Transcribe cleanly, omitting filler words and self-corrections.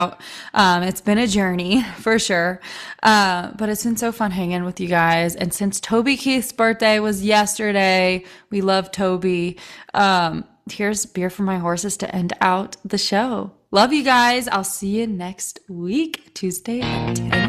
It's been a journey for sure. But it's been so fun hanging with you guys. And since Toby Keith's birthday was yesterday, we love Toby. Here's beer for my horses to end out the show. Love you guys. I'll see you next week, Tuesday at 10